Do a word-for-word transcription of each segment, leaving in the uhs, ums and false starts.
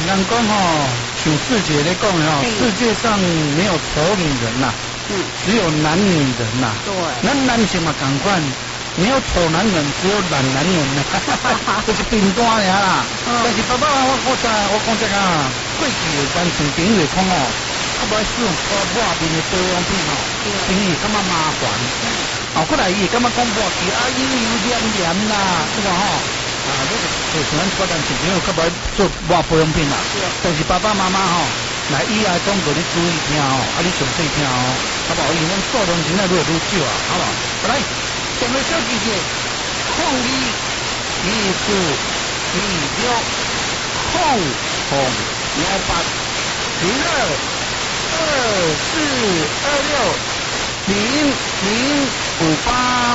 人讲吼，像世界咧讲吼，世界上没有丑女人呐，嗯，只有男女人呐。对，咱男性嘛同款，没有丑男人，只有懒男人呐，就是平淡尔啦。但是爸爸我我知我讲这个啊，过去咱从朋友讲哦，啊无使用外外面的保养品哦，生意感觉麻烦。后过来伊感觉讲无去啊，油油黏黏啦，是吧吼？啊，那个就是咱个咱小朋友较无做外保养品啦。但是爸爸妈妈吼，来以后讲过你注意听哦，啊你详细听哦，好不好？因为数量真系愈来愈少啊，好不好？来，上个小季节，抗议艺术第六，控红幺八零二二四二六零零五八。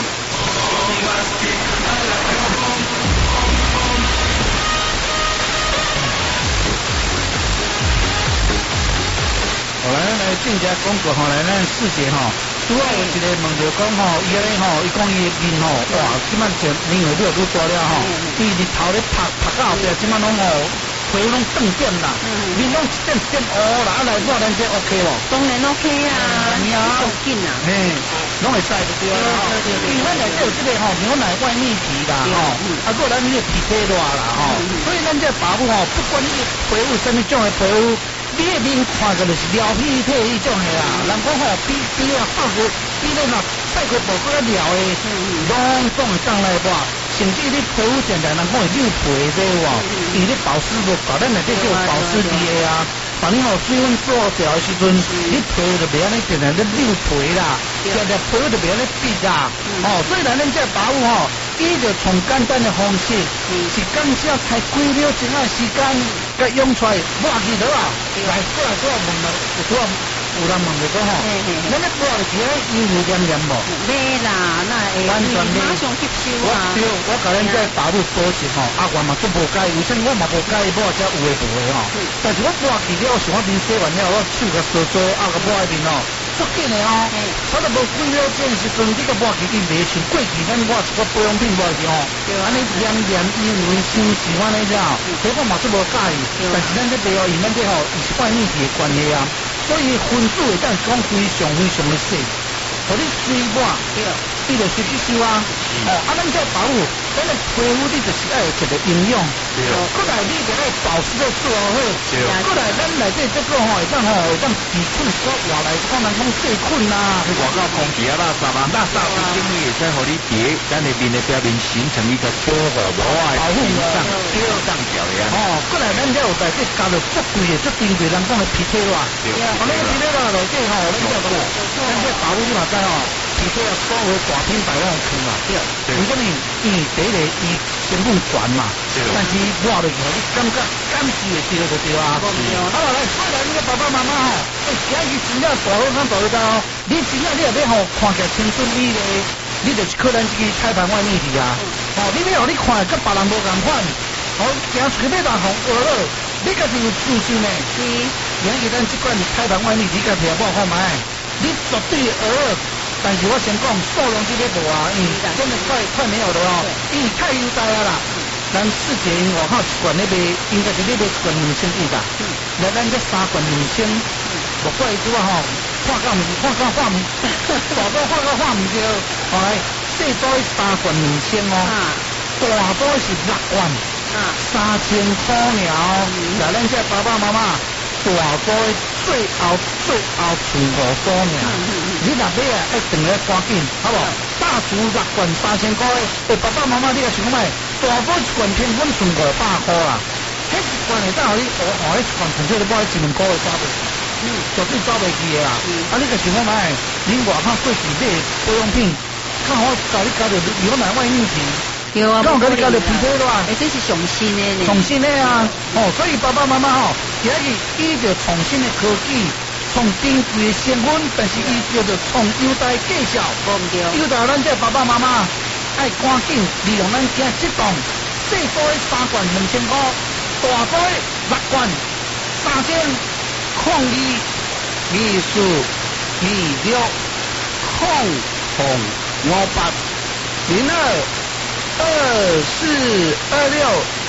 后来咱来正正广告吼，来咱四节吼，拄好有一个问着讲吼，伊个吼，伊讲伊个面吼，哇，即摆就年月愈来愈大了吼，伊日头咧拍拍到后壁，即摆拢吼皮拢转点啦，面拢一点一点乌啦，啊来看咱这 OK 无？ 当然 OK 啊，你要紧啊， 嘿，拢会使就对啦。因为咱内底有即个吼牛奶外泌皮啦吼，啊，过咱迄个皮体热啦吼，所以咱这爸母吼，不管你皮肤什么种的皮肤。你的面看个就是撩皮体迄种的啦，人讲吼比比啊法国比那那泰国无搁较撩的，拢总会当来吧。甚至你皮肤现在人讲会扭皮对无？伊咧保湿无够，咱内底就有保湿滴的啊。反正吼水温做掉的时阵，你皮肤就袂安尼定定咧扭皮啦，定定皮肤就袂安尼闭啦。哦，所以咱咱这保护吼，伊就从简单的方式，是感谢开几秒钟啊时间，甲用出来抹去倒啊。来，过来过来问了，有多有人问着讲吼，咱咧抹是咧油油黏黏无？ 袂啦，那会完全马上吸收啊。 对，我甲咱这大陆保证吼，啊我嘛足无介意，为什么我嘛无介意抹遮有诶无诶吼？但是我抹去了，想我面洗完了，我手甲搓搓，啊个抹喺面哦，足紧诶哦，差不多几秒钟时阵，你个抹去伊袂像过去咱抹一个保养品抹去吼，安尼黏黏油油像是安尼只吼，所以我嘛足无介意。但是咱这袂哦，因咱这吼，伊是外面皮诶关系啊。所以分子会当讲非常非常的细，互你水抹，伊就吸吸收啊。哦，啊，咱这保护，咱的皮肤你就是爱有一个营养。过来你就爱保湿要做好。过来咱内底这个吼，会当吼会当治困所活来，讲人讲细菌啦。 你外口空气啊，垃圾啊，垃圾有精力会使互你伫咱的面的表面形成一个保护膜啊，保护上上表的啊。 哦，过来咱这有内底加入足贵的、足珍贵人讲的皮贴啦。我那个皮贴啦内底吼，咱这个，咱这保护你嘛知吼。皮贴啊，所有大品牌拢有出嘛，对。为什么？因为第一个伊成本悬嘛，但是抹落去，你感觉感觉会对就对啊。好啦，来，过来你个爸爸妈妈吼，哎，今日真正大好看大到，你真正你也要吼看起来青春美丽，你就是靠咱这个彩盘外面去啊。哦，你要互你看跟别人无共款，哦，行出去要当红学了，你家己有自信呢。是，今日咱这款彩盘外面你家己也报看卖，你绝对学。但是我先讲数量这个无啊，因为真的快快没有了哦，因为太优待啊啦。咱四节因外口一罐那卖，应该是那卖一罐两千几啦。来咱这三罐两千，无怪伊拄啊吼，看到唔看到画唔，大多看到画唔着。后来细包三罐两千哦，大包是六罐，三千块了。来咱这爸爸妈妈。大包最后最后剩五包尔，你若买啊，爱等来赶紧，好不好？大厨六罐三千块，诶，爸爸妈妈你也想买，大包一罐平均剩五百块啦。迄一罐会当互你，哦，迄一罐纯粹都买一两个月抓袂，嗯，绝对抓袂去的啦。啊，你个想买，恁外口过去买保养品，看我教你教着牛奶外面皮。 对啊， 我跟你讲就皮肤了啊， 哎，这是上新的呢， 上新的啊，哦，所以爸爸妈妈吼，今日伊就创新的科技，从珍贵的成分，但是伊叫做从优待介绍，优待咱这爸爸妈妈爱赶紧利用咱今这档细包的三罐两千块，大包的六罐三千，抗议艺术二六控红五八零二。二四二六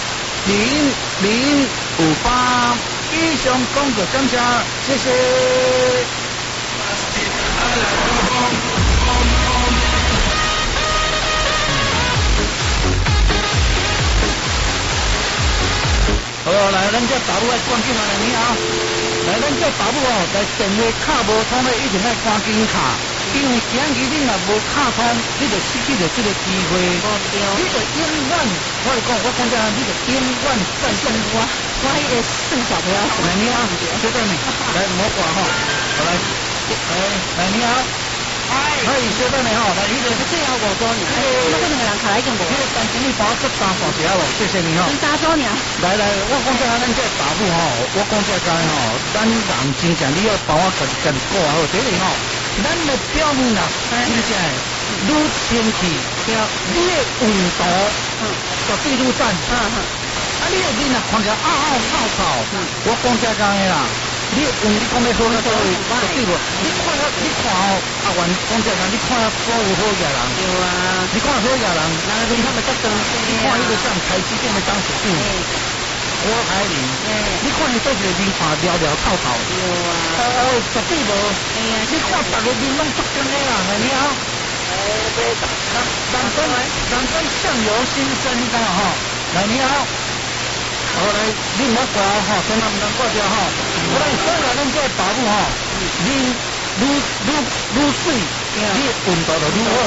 零零五八，以上工作感谢，谢谢。好，来，咱这大母爱赶紧来，你好。来，咱这大母哦，来电话卡无通咧，一定爱赶紧卡，因为今日你若无卡通，你就失去了这个机会。你就永远，我讲，我讲这，你就永远战胜我。 我迄个算小朋友， 来，你好，谢谢你。来，莫挂吼，来，来，来，你好。哎，小等你吼，来，迄个最后五周年，那个两个人卡来跟我。 迄个单请你帮我做三十条咯，谢谢你吼。 三周年。 来来，我讲这咱这大母吼，我讲这个吼，咱人真正你要帮我家己家己过好，第一吼，咱的表面啊，真正愈清气，你的温度绝对愈赞。啊，你的面啊看起来凹凹臭臭，我讲这个啦。你用你讲要好好做，绝对无。你看啊，你看哦，阿元讲这个，你看所有好野人， 有啊， 你看好野人， 人家他们在登你看迄个像台积电的张处长，郭台铭，你看伊做一个面看潦潦草草， 有啊， 哦哦，绝对无。哎呀，你看逐个面拢足真的啦，你好。人人生人生相由心生，你知吼？来，你好。好来，你莫挂吼，千万唔通挂掉吼。我来所有咱这大母吼，你愈愈愈水，你温度就愈好。